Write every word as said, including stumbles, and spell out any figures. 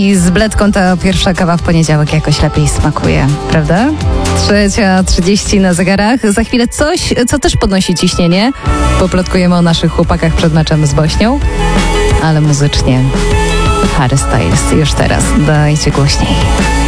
I z bledką ta pierwsza kawa w poniedziałek jakoś lepiej smakuje, prawda? Trzecia trzydzieści na zegarach. Za chwilę coś, co też podnosi ciśnienie. Poplotkujemy o naszych chłopakach przed meczem z Bośnią. Ale muzycznie Harry Styles już teraz. Dajcie głośniej.